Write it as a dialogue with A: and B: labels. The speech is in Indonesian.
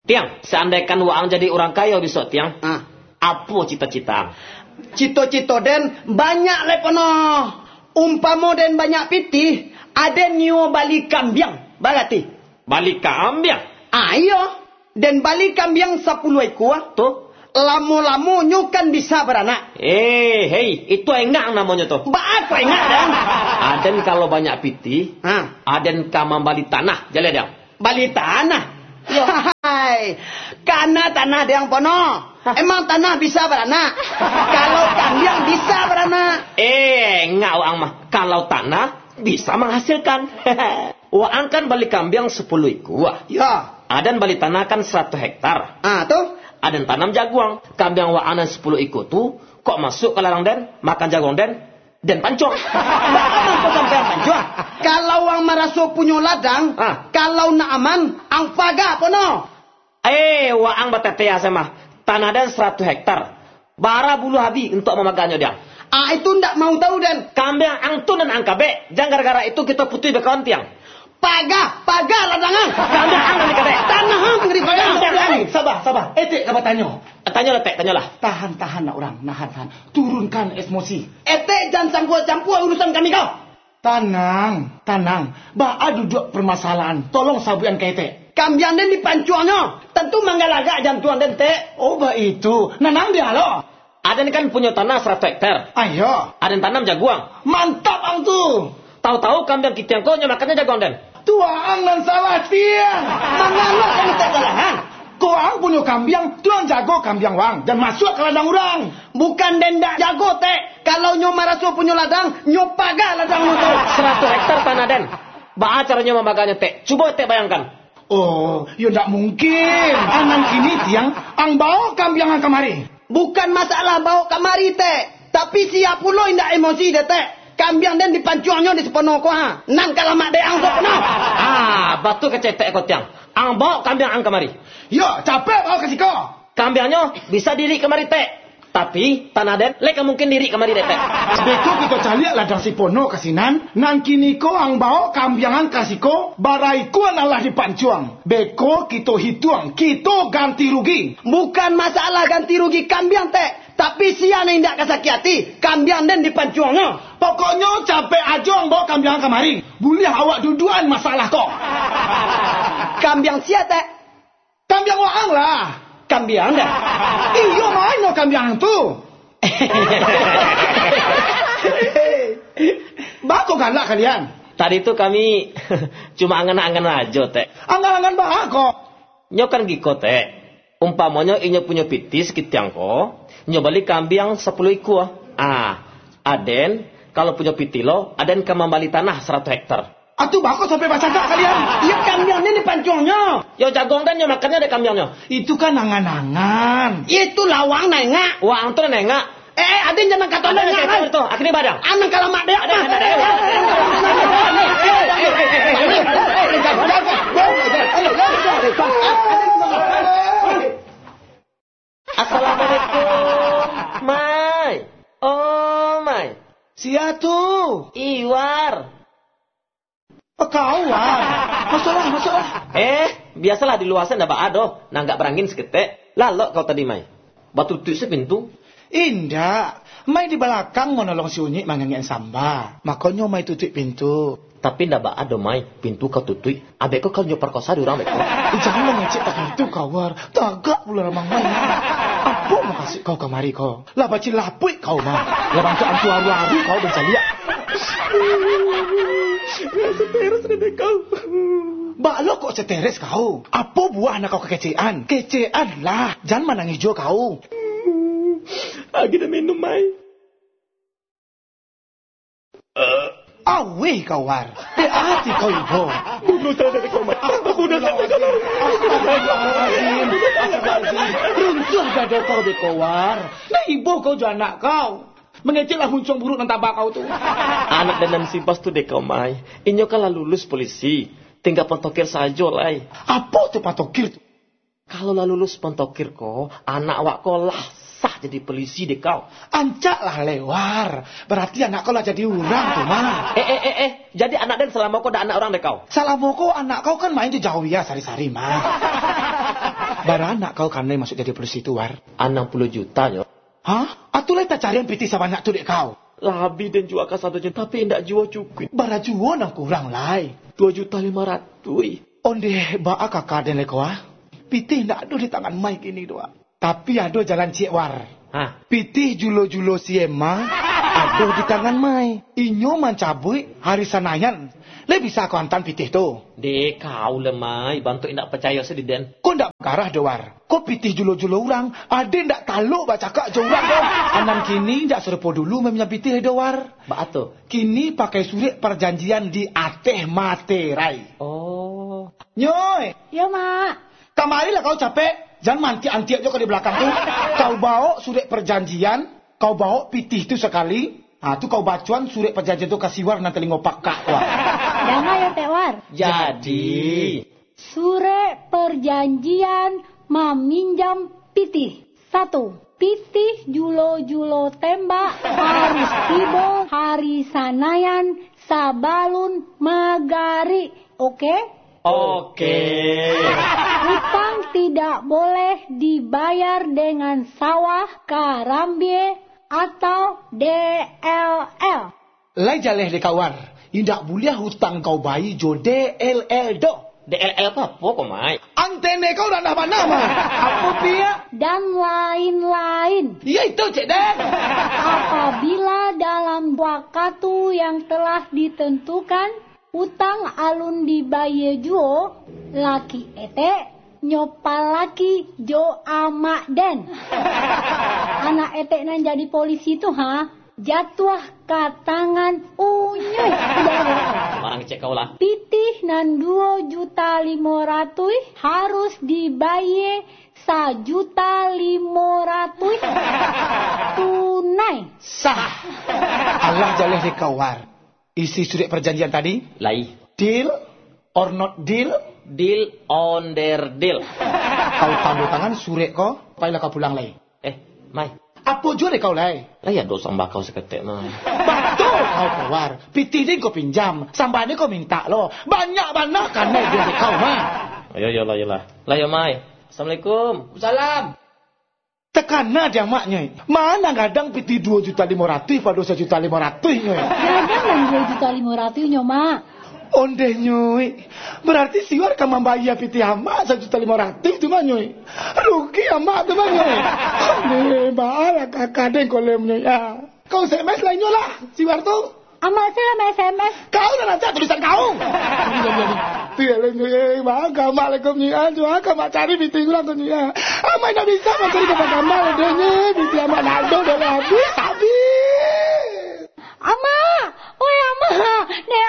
A: Tiang, seandainya waang jadi orang kaya besok tiang. Apa cita-cita?
B: Cito-cito den banyak lepono. Umpamo den banyak pitih, ada nyo balik kambiang. Balati.
A: Balik kambiang?
B: Ayo. Den balik kambiang 10 ekor.
A: Tuh.
B: Lamo-lamo nyo kan bisa beranak.
A: Hei, itu enggak namanya tuh.
B: Apa enggak den?
A: Aden kalau banyak pitih, aden kamam balik tanah. Jalan dia.
B: Balik tanah? Hai, karena tanah yang pono. Emang tanah bisa beranak? Kalau kambiang bisa beranak.
A: Enggak waang mah. Kalau tanah bisa menghasilkan. Waang kan balik kambiang 10 ekor.
B: Ya.
A: Aden balik tanah kan 100 hektar.
B: Tuh.
A: Aden tanam jaguang. Kambiang waang 10 ekor tuh kok masuk ke ladang den, makan jaguang den pancong.
B: Aman kok sampai pancong. Kalau wang maraso punya ladang, kalau nak aman, ang faga pono.
A: Waang batetea sama. Tanah den 100 hektar. Bara bulu habi untuk memaganya dia.
B: Itu ndak mau tahu den.
A: Kambiang angtun dan angkabe. Jangan gara-gara itu kita putih bekawan tiang.
B: Paga ladangan.
A: Kambiang ang dan kabe.
B: Tanah ang ngeri paga.
C: Sabar. Etik apa tanya?
A: Tanyalah.
C: Tahan nak orang, nahan. Turunkan emosi.
B: Jangan campur urusan kami kau.
C: Tenang. Ba'a duduk permasalahan. Tolong sabuan ke etik.
B: Kambiang den dipancuannya. Tentu manggalaga jantuan den te.
C: Oh, itu. Nanang dia lo.
A: Aden kan punya tanah 100 hektar.
C: Ayo.
A: Aden tanam jaguang.
C: Mantap ang tu.
A: Tahu-tahu kambiang kita yang kau makannya jaguang den.
C: Tuang dan salah tiang.
B: Mangano kan kesalahan.
C: Kau ang punya kambiang, tuang jago kambiang wang dan masuk ke ladang orang.
B: Bukan dendak jago te. Kalau nyo maraso punya ladang, nyo paga ladang itu.
A: 100 hektar tanah den. Ba caranya memaganya te. Coba te bayangkan.
C: Oh, ya ndak mungkin. Anang ini tiang, ang bawa kambiang ang kemari.
B: Bukan masalah bawa kemari te. Tapi siap pulo indak emosi de te. Kambiang den dipancuannya di sepenuh ko ha. Nang kalamak de ang sepenuh.
A: Batu kecetek ko tiang. Ang bawa kambiang ang kemari.
C: Yo, capek bawa kasih kau.
A: Kambiangnya bisa diri kemari te. Tapi tanah den leka mungkin diri kemari de te.
C: Beko kita cari ladang si pono kasinan. Nang kini ko ang bawa kambiangan kasih ko. Barai ko adalah dipancuang. Beko kita hitung. Kita ganti rugi.
B: Bukan masalah ganti rugi kambiang te. Tapi siapa yang tidak kesakiati, kambiang den dipancuangnya.
C: Pokoknya capek aja ang bawa kambiang kemari. Boleh awak duduan masalah kok.
B: Kambiang siapa?
C: Kambiang waang lah.
B: Kambiang dah.
C: Iyo main no kambiang tu. Bako galak kalian.
A: Tadi itu kami cuma angan-angan aja teh.
C: Angan-angan bako.
A: Nyo kan giko teh. Umpamanya inyo punya pitis kitiang ko. Nyo balik kambiang 10 ekor. Aden kalau punya pitilo, aden kamambali tanah 100 hektar.
C: Atuh bako sampai baca kalian.
B: Iya kambiangnya dipancuangnya.
A: Yo jagong dan nyo makannya ada kambiangnya.
C: Itu kan angan-angan.
B: Itu lawang nengak.
A: Wang tuh nengak.
B: Aden jangan kata nengak kan.
A: Itu, akhirnya badang.
B: Anang kalau mak dek.
A: Assalamualaikum, Mai. Oh, Mai.
C: Siatu.
A: Iwar.
C: Kawan. Masalah.
A: Biasalah di luasan ada ado. Nah, nggak berangin seketek. Lalu kau tadi, Mai. Batu tutup sepintu.
C: Indah. Mai di belakang menolong si Unyik mangangin samba. Makanya Mai tutup pintu.
A: Tapi ndak ada Mai. Pintu kau tutup. Abek kau kalau perkosa di orang beko.
C: Jangan mengecek itu kawar. Tagak pula ramang Mai. Apa mau kasih kau kemari kau? Lah baci lapui kau mah. Lah bantu antu hari kau bercalia. Seteres redek kau. Balok kok seteres kau? Apa buah anak kau kekecean? Kecean lah. Jangan menangis jo kau.
A: Lagi dah minum, Mai.
C: Awih kau war. Hati kau ibu.
A: Bunuh saya dari kau, Mai. Bunuh saya dari kau.
C: Runtuh dada kau dek kau war. Nah ibu kau jo anak kau. Mengecillah huncung buruk dan tabak kau tu.
A: Anak dan simpas tu dek kau, Mai. Inyo kan lulus polisi. Tinggal pentokir saja, Lai.
C: Apa tu pentokir tu?
A: Kalau lulus pentokir kau, anak awak kau lah sah jadi polisi dek kau.
C: Ancak lah lewar. Berarti anak kau lah jadi orang tu mah.
A: Jadi anak dan selama kau ada anak orang dek kau.
C: Selama kau anak kau kan main di jauh ya sari-sari mah. Baranak kau kan masuk jadi polisi itu, War?
A: 60 juta, yo.
C: Hah? Atulah tak carian piti sebanyak tu dek kau.
A: Labi dan jual ke 1 juta, tapi tidak jual cukup.
C: Barajuo nang kurang lai.
A: 2.500.000.
C: Onde baa kakak dan leko Piti ndak ada di tangan Mai kini doa. Tapi ada jalan cik, War.
A: Hah?
C: Pitih julo-julo siema ada di tangan Mai. Inyo mencabui hari sanayan. Le bisa kau hantan pitih tu.
A: Dek kau lemai, bantu indak percaya sediden.
C: Kau ndak garah doar. Kau pitih julo-julo orang, ada ndak taluk baca kak jorang kau. Anan kini ndak serupa dulu memang pitih doar.
A: Bak tu.
C: Kini pakai surat perjanjian di ateh materai.
A: Oh.
C: Nyoy,
D: Ya, Mak.
C: kamarilah kau capek. Jangan manti-anti aja kau di belakang tu. Kau bawa surat perjanjian, kau bawa pitih tu sekali. Tu kau bacuan surat perjanjian tu kasih War nanti ngopak kak.
D: Jangan ya, Teh War.
A: Jadi.
D: Surat perjanjian meminjam pitih. 1. Pitih julo-julo tembak harus tiba hari sanayan sabalun magari. Oke?
A: Oke.
D: Hutang tidak boleh dibayar dengan sawah, karambie, atau DLL.
C: Lai jaleh de kawar. Indak boleh hutang kau bayi jo DLL do.
A: DLL apa kok, Mai?
C: Antene kau dah mana mah? Apa pia?
D: Dan lain-lain.
C: Ya itu cik Dan.
D: Apabila dalam waktu yang telah ditentukan, utang alun dibayar juo, laki ete nyopal laki jo amak den. Anak ete nan jadi polisi tu jatuh ke tangan unyuy.
A: Marang cek kau lah.
D: Pitih nan 2.500.000 harus dibayar 1.500.000 tunai.
C: Sah. Allah jaleh de kawar. Isi surat perjanjian tadi?
A: Lai.
C: Deal or not deal?
A: Deal on their deal.
C: Kau tanda tangan surat kau, payahlah kau pulang lai.
A: Mai.
C: Apa jua deh kau lai?
A: Lah ya dosa bakau seketek, Mai.
C: Betul kau kawar. Pitih ni kau pinjam, sampai ni kau minta lo. Banyak-banyak kan dia kau mah.
A: Ayolah. Lah ya, Mai. Assalamualaikum.
C: Salam. Tekana dia maknya. Mana kadang pitih 2.500.000 pada 1.500.000 nyoy.
D: Kadang 2.500.000 Mak.
C: Ondeh nyoy. Berarti siwar kan membayar pitih amak 1.500.000 tu mah nyoy. Rugi amak tu mah nyoy. Ondeh bahaya kakak deng kolem nyoy. Kau SMS lah nyoy lah siwar tu.
D: Amak saya SMS.
C: Kau dah nanti tulisan kau. Tiada nyoy. Assalamualaikum nyoy. Amak cari pitih ulang tu nyoy. Amak nak bisa mencari kepada amak deh nyoy. Pitih amak nado dah habis.
D: Amak. Oi Amak.